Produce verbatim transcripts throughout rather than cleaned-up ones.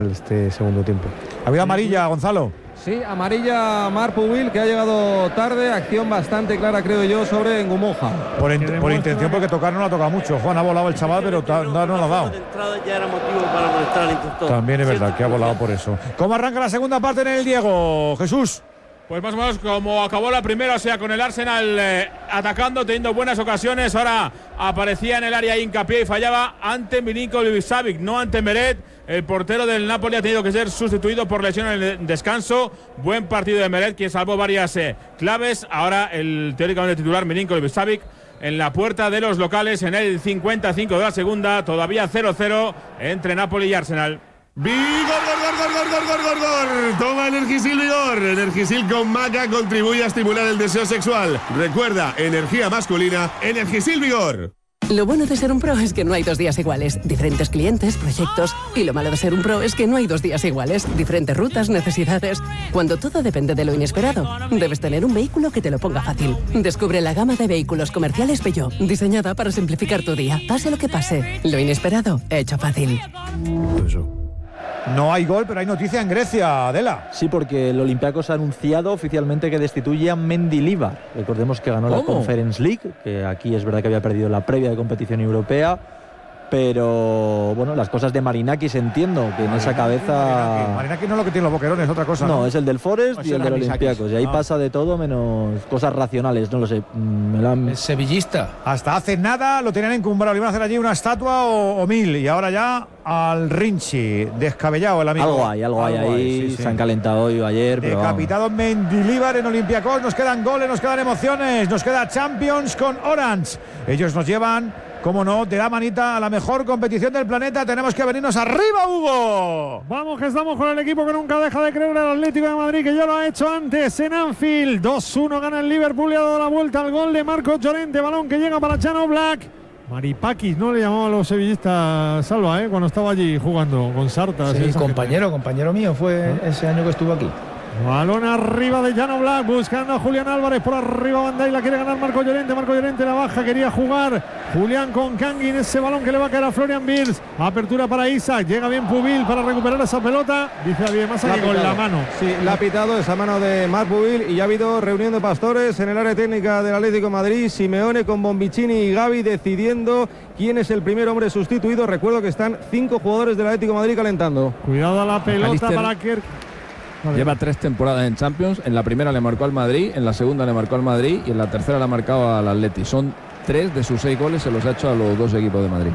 este segundo tiempo. ¿Ha habido amarilla, Gonzalo? Sí, amarilla a Marc Pubil, que ha llegado tarde. Acción bastante clara, creo yo, sobre Ngumoja. Por, in por intención, porque tocar no la toca mucho. Juan ha volado el chaval, pero no, no la ha dado. Ya era motivo para molestar al instructor. También es verdad que ha volado por eso. ¿Cómo arranca la segunda parte en el Diego, Jesús? Pues más o menos como acabó la primera, o sea, con el Arsenal eh, atacando, teniendo buenas ocasiones. Ahora aparecía en el área hincapié y fallaba ante Milinković-Savić, no ante Meret. El portero del Napoli ha tenido que ser sustituido por lesión en el descanso. Buen partido de Meret, quien salvó varias eh, claves. Ahora el teóricamente titular Milinković-Savić en la puerta de los locales en el cincuenta y cinco de la segunda. Todavía cero cero entre Napoli y Arsenal. ¡Vigor, gor, gor, gor, gor, gor, gor, gor! Toma Energisil Vigor. Energisil con maca contribuye a estimular el deseo sexual. Recuerda, energía masculina, Energisil Vigor. Lo bueno de ser un pro es que no hay dos días iguales. Diferentes clientes, proyectos. Y lo malo de ser un pro es que no hay dos días iguales. Diferentes rutas, necesidades. Cuando todo depende de lo inesperado, debes tener un vehículo que te lo ponga fácil. Descubre la gama de vehículos comerciales Peugeot, diseñada para simplificar tu día. Pase lo que pase, lo inesperado, hecho fácil. Eso. No hay gol, pero hay noticia en Grecia, Adela. Sí, porque el Olympiacos ha anunciado oficialmente que destituye a Mendilibar. Recordemos que ganó ¿Cómo? la Conference League, que aquí es verdad que había perdido la previa de competición europea. Pero, bueno, las cosas de Marinakis entiendo, que en Marinakis, esa cabeza... Marinakis. Marinakis no es lo que tiene los boquerones, otra cosa. No, no, es el del Forest no, y el del Olympiacos. Y ahí no. pasa de todo menos cosas racionales, no lo sé. Me lo han... Es sevillista. Hasta hace nada lo tenían encumbrado, le iban a hacer allí una estatua o, o mil. Y ahora ya al Rinchi, descabellado el amigo. Algo hay, algo, algo hay ahí. Hay, sí, sí. Se han calentado hoy o ayer. Decapitado Mendilibar en Olympiacos. Nos quedan goles, nos quedan emociones. Nos queda Champions con Orange. Ellos nos llevan... Cómo no, de la manita a la mejor competición del planeta. Tenemos que venirnos arriba, Hugo. Vamos, que estamos con el equipo que nunca deja de creer, el Atlético de Madrid, que ya lo ha hecho antes en Anfield. dos uno gana el Liverpool y ha dado la vuelta al gol de Marco Llorente. Balón que llega para Jan Oblak. Maripakis, no le llamaban a los sevillistas Salva, ¿eh? Cuando estaba allí jugando con Sartas. Sí, compañero, compañero mío fue ¿Ah? ese año que estuvo aquí. Balón arriba de Jan Oblak, buscando a Julián Álvarez, por arriba Van Dijk, la quiere ganar Marco Llorente, Marco Llorente la baja, quería jugar Julián con Kangin, ese balón que le va a caer a Florian Wirtz, apertura para Isaac, llega bien Pubil para recuperar esa pelota, dice Javier Massa que con la mano. Sí, la ha pitado esa mano de Marc Pubil y ya ha habido reunión de pastores en el área técnica del Atlético de Madrid, Simeone con Bonvicini y Gavi decidiendo quién es el primer hombre sustituido. Recuerdo que están cinco jugadores del Atlético de Madrid calentando. Cuidado a la pelota Alister. para Kerk. Lleva tres temporadas en Champions, en la primera le marcó al Madrid, en la segunda le marcó al Madrid y en la tercera le ha marcado al Atleti. Son tres de sus seis goles, se los ha hecho a los dos equipos de Madrid.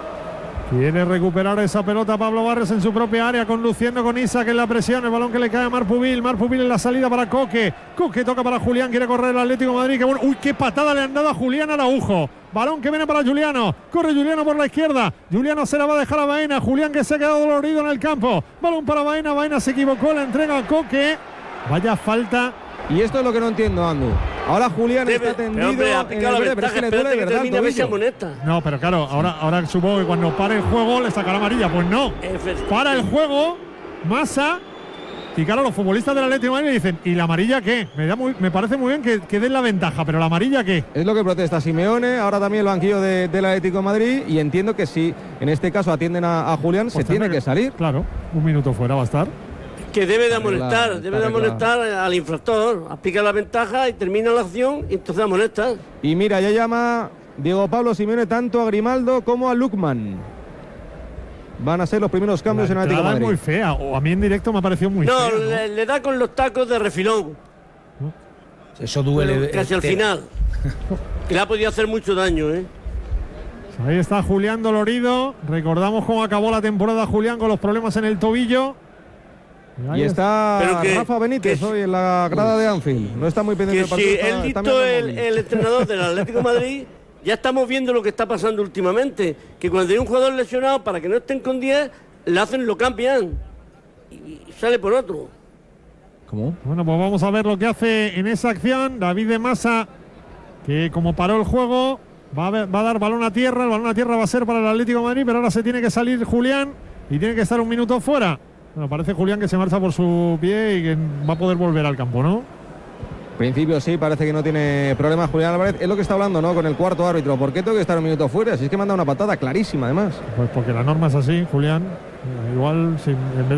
Quiere recuperar esa pelota Pablo Barrios en su propia área, conduciendo con Isaac en la presión, el balón que le cae a Marc Pubil, Marc Pubil en la salida para Coque, Coque toca para Julián, quiere correr el Atlético de Madrid, que bueno, uy, qué patada le han dado a Julián Araujo, balón que viene para Juliano, corre Juliano por la izquierda, Juliano se la va a dejar a Baena, Julián que se ha quedado dolorido en el campo, balón para Baena, Baena se equivocó, la entrega a Coque, vaya falta. Y esto es lo que no entiendo, Andu. Ahora Julián Debe, está tendido hombre, ha picado la ventaja, que le duele de verdad el tobillo. No, pero claro, ahora, ahora supongo que cuando pare el juego le sacará amarilla. Pues no, para el juego, Massa. Y claro, los futbolistas del Atlético de Madrid dicen, ¿y la amarilla qué? Me, da muy, me parece muy bien que, que den la ventaja, pero ¿la amarilla qué? Es lo que protesta Simeone, ahora también el banquillo de, del Atlético de Madrid, y entiendo que si en este caso atienden a, a Julián, pues se tiene que, que salir. Claro, un minuto fuera va a estar. Que debe de amonestar, debe de amonestar al infractor, aplica la ventaja y termina la acción y entonces amonesta. Y mira, ya llama Diego Pablo Simeone tanto a Grimaldo como a Lukman. Van a ser los primeros cambios en el Atlético de Madrid. Es muy fea, o a mí en directo me ha parecido muy no, fea. No, le, le da con los tacos de refilón. ¿No? Eso duele. Pero casi al final. Que le ha podido hacer mucho daño, ¿eh? Ahí está Julián dolorido. Recordamos cómo acabó la temporada Julián con los problemas en el tobillo. Y está que, Rafa Benítez hoy en la grada de Anfield. No está muy pendiente del partido. Si él dictó el, el entrenador del Atlético de Madrid, ya estamos viendo lo que está pasando últimamente. Que cuando hay un jugador lesionado, para que no estén con diez, le hacen, lo cambian. Y, y sale por otro. ¿Cómo? Bueno, pues vamos a ver lo que hace en esa acción David de Massa, que como paró el juego, va a, ver, va a dar balón a tierra. El balón a tierra va a ser para el Atlético de Madrid, pero ahora se tiene que salir Julián y tiene que estar un minuto fuera. Bueno, parece Julián que se marcha por su pie y que va a poder volver al campo, ¿no? En principio sí, parece que no tiene problemas Julián Álvarez. Es lo que está hablando, ¿no? Con el cuarto árbitro. ¿Por qué tengo que estar un minuto fuera? Si es que manda una patada clarísima, además. Pues porque la norma es así, Julián. Igual, sin, en vez